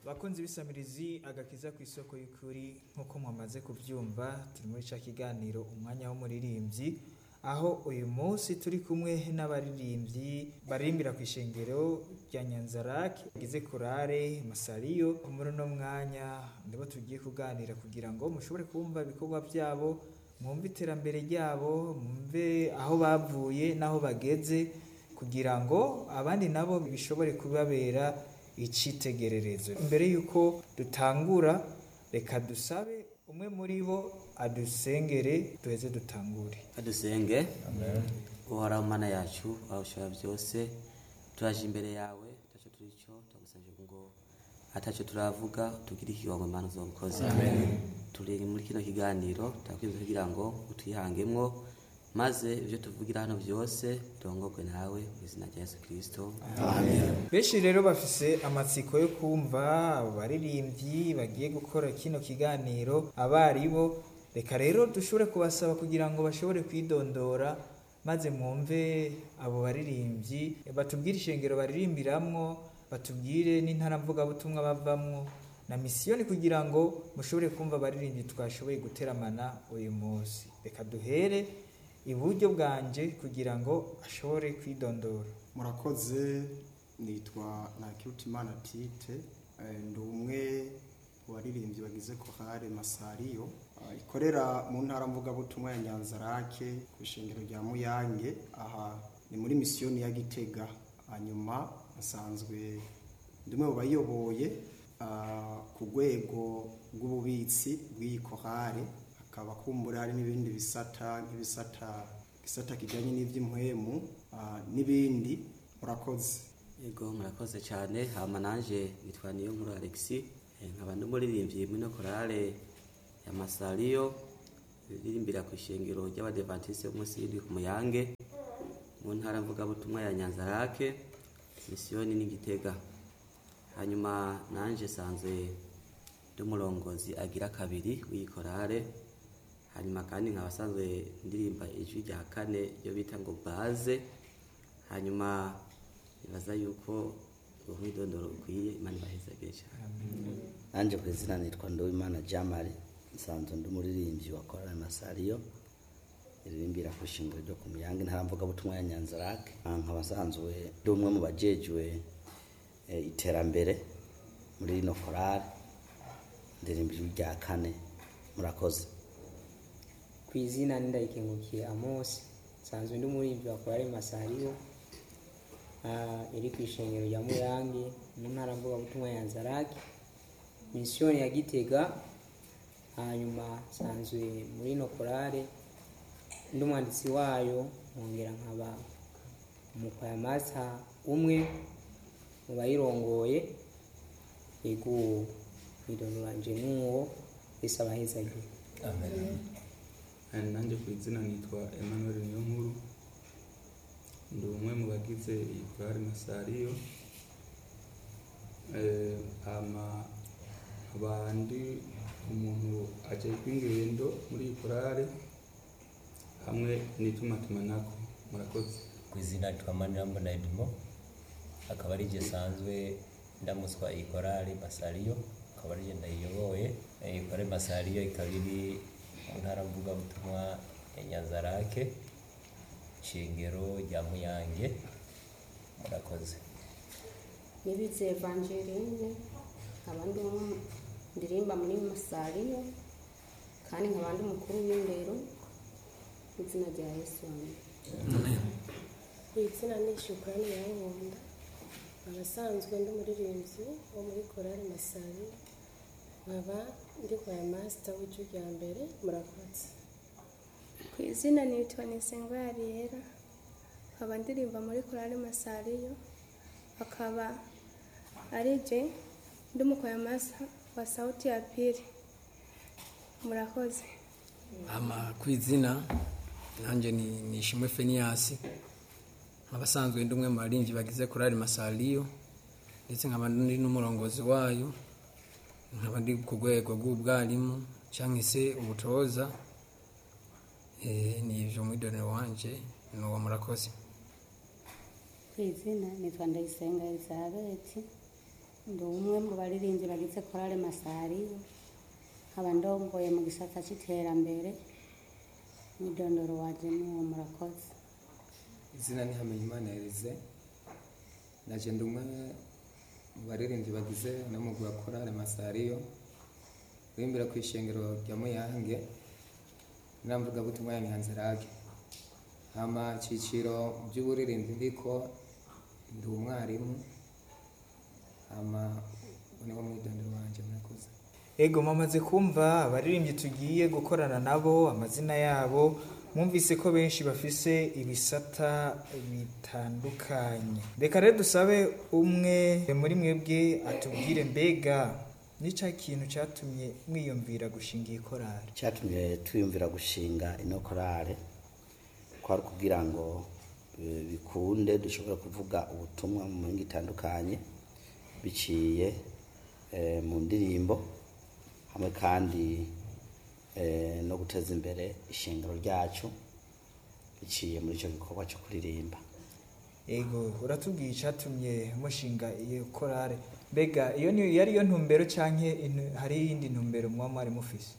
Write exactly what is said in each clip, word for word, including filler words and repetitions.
Bakunzi bisamirizi agakiza ku isoko y'ukuri nkuko mwamaze kuvyumva turi muri ca kiganiro umwanya w'umuririmbyi aho uyu munsi turi kumwe n'abaririmbyi baririmbira ku ishengero rya Nyanzarake gize korale Masariyo. Muri no mwanya ndabo tugiye kuganira kugira ngo mushobore kumva ibikorwa byabo, mwumve iterambere ryabo, mwumve aho bavuye naho bageze kugira ngo abandi nabo bishobore kubabera icitegererezo. Imbere yuko dutangura reka dusabe umwe muri bo adusengere duheze dutangure. Adusenge. Amen. Uhoraho Mana yacu aho ushobora byose turaje imbere yawe taco turico tugusanje ngo ataco turavuga tugira ikigongo Mana uzobukoze. Amen. Turi muri kino kiganiro takwinze kugira ngo utwihangemwo maze ibyo tuvugira hano byose tongokwe nawe mu izina rya Yesu Kristo. Amen. Beshi rero bafise amatsiko yo kumva abaririmbyi bagiye gukora kino kiganiro abaribo, reka rero dushobore kubasaba kugira ngo bashobore kwidondora maze mwumve abo baririmbyi batubwire ishengero baririmbiramwo, batubwire n'intara mvuga butumwa bavamwo na misiyoni kugira ngo mushobore kumva abaririmbyi twashoboye guteramana uyu munsi. Reka duhere iburyo bwanje kugira ngo ashobore kwidondora. Murakoze, nitwa Nakirutimana Tite, ndi umwe waririmbyi bagize korale Masariyo ikorera mu ntara mvuga butumwa ya Nyanzarake ku ishengero rya Muyange, aha ni muri misiyoni ya Gitega. Hanyuma asanzwe ndimwe mu bayoboye ku rwego rw'ububitsi bw'iyi korale, akaba kumbura hari n'ibindi bisata nk'ibisata gisata kijanye n'ivy'impwemu n'ibindi. Murakoze. Yego murakoze cyane. Hama nanje nitwa Niyonkuru Alexis, nkaba ndumuririmbyi muri korale ya Masariyo iririmbira ku ishengero ry'Abadventiste b'umunsi w'indwi ku Muyange mu ntara mvuga butumwa ya Nyanzarake misiyoni n'Igitega. Hanyuma nanje sanzwe ndumurongozi agira kabiri w'iyi korale. Hanyuma kandi nkabasanzwe ndirimba ijwi rya kane ryo bita ngo baze. Hanyuma nibaza yuko umwidondoro ukwiye Imana ibahezagire cyane. Nanje ku izina nitwa Nduwimana Jamali, nsanzwe ndi umuririmbyi wa korale Masariyo iririmbira ku ishengero ryo ku Muyange ntara mvuga butumwa ya Nyanzarake. Nkabasanzwe ndi umwe mu bajejwe iterambere muri ino korale, ndirimba ijwi rya kane. Murakoze. Kwizina Ndayikengukiye Amos, sanzwe ndi umuririmbyi wa korale Masariyo ah iri ku ishengero rya Muyange mu ntara mvuga butumwa ya Nyanzarake misiyoni ya Gitega. Hanyuma sanzwe muri no korale ndi umwanditsi wayo, nkongera nkaba umukwaya master umwe mu bayirongoye. Yego idonuranje nuwo bisaba hezagiye. Amen. Nanje ku izina nitwa Emmanuel Niyonkuru, ndi umwe mu bagize iyi korale Masariyo. Eh ama abandi umuntu aje kwingendo muri iyi korale hamwe n'itumatumanako. Murakoze. Ku izina nitwa Manirambona Edmo, akaba ari je sanzwe ndamuswa iyi korale Masariyo, akaba ari je ndayiyoboye. Iyi korale Masariyo ikaba iri mu ntara mvuga butumwa ya Nyanzarake ishengero rya Muyange. Murakoze. Nibize Evangeline, abandi ndirimba muri Masariyo kandi nkabandi mukuru w'indero izina rya Yesu. Amen. Izina ni Shukrani Yankunda, abasanzwe ndi umuririmbyi wo muri korale Masariyo, nkaba ndi kwa master w'ijwi rya mbere. Murakoze. Ku izina nitwa Nisengwa Ariera, nkaba ndirimba muri korale Masariyo, akaba ari je ndi umukwaya master wa sauti ya pili. Murakoze. Ama ku izina nanje ni Nishimwe Feniasi, abasanzwe ndi umwe mu baririmbyi bagize korale Masariyo ndetse nkaba ndi n'umurongozi wayo, nkaba ndi ku rwego rw'ubwarimu cyangwa se ubutoza. Eh ni ivyo mwidonero wanje nuwo. Murakoze. Ku izina nitwa Ndayisenga Elizabeth, ndi umwe mu baririmbyi bagize korale Masariyo nkaba ndongoye mu gisata c'iterambere mwidondoro waje n'uwo murakoze. Izina ni Hamenyimana Elize, naje ndi umwe mu baririmbyi bagize n'umugwi wa korale Masariyo urimbira ku ishengero rya Muyange n'amvuga butumwa ya Nyanzarake. Hama ciciro by'uburirimbyi ndiko ndi umwarimu, hama niwo mwidondoro wanje murakoze. Ego mwamaze kumva abaririmbyi tugiye gukorana nabo amazina yabo, mwumvise ko benshi bafise ibisata bitandukanye. Reka rero dusabe umwe muri mwebwe atubwire mbega nica kintu catumye mwiyumvira gushinga iyi korale. Cyatumye twiyumvira gushinga ino korale kwari kugira ngo e, bikunde dushobora kuvuga ubutumwa mu mihingo itandukanye biciye e, mu ndirimbo hamwe kandi e, no guteza imbere ishingiro ryacu biciye muri ico gikorwa cyo kuririmba. Ego uratubwiye icatumye mushinga iyo korale, mbega iyo ni yari yo ntumbero canke hari iyindi ntumbero mwa mwari mufise?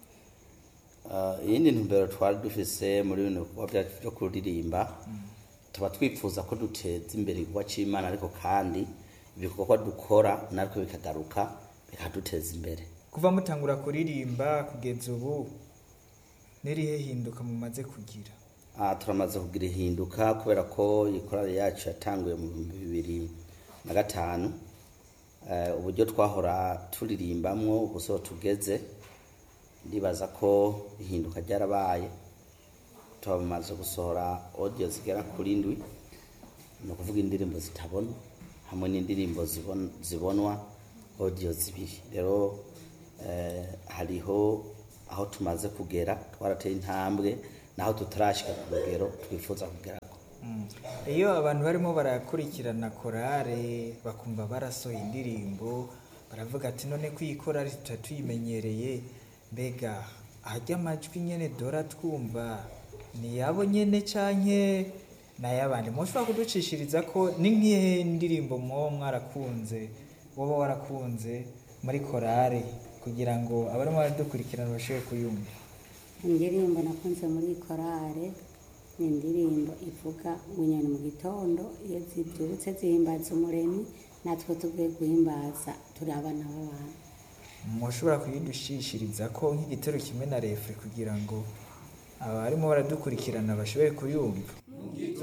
Uh, iyindi ntumbero twari dufise muri bino bikorwa byacu byo kuririmba, tuba twifuza ko duteza imbere igikorwa c'Imana ariko kandi ibikorwa dukora natwe bikagaruka bikaduteza imbere. Kuva mutangura kuririmba kugeza ubu nirihe hinduka mumaze kugira? Ah, turamaze kugira ihinduka kubera ko ikorale yacu yatanguye mu bibiri na gatanu. Uh, uburyo twahora turirimbamwo ubuso tugeze ndibaza ko ihinduka ryarabaye. Twamaze gusohora audio zigera kuri ndwi, no kuvuga indirimbo zitabona hamwe n'indirimbo zibon, zibonwa audio zibiri. Rero eh, hariho aho tumaze kugera, twarateye intambwe naho tutarashika ku rugero twifuza kugerako. Mm. Iyo abantu barimo barakurikirana korale bakumva barasohoye indirimbo baravuga ati none kwikorari tutatuyimenyereye, mbega harya amajwi nyene dora twumva ni yabo nyene canke nayabandi? Mushobora kuducishiriza ko ni nk'ihe ndirimbo mwo mwarakunze woba warakunze muri korale kugira ngo abarimo baradukurikirana bashobore kuyumva? Indirimbo nakunze muri korale ni indirimbo ivuga inyoni mu gitondo iyo zibyutse zihimbaza umuremyi, natwe tugiye guhimbaza turi abana b'abantu. Mushobora kuyidushishiriza ko nk'igitero kimwe na refre kugira ngo abarimo baradukurikirana bashobore kuyumva?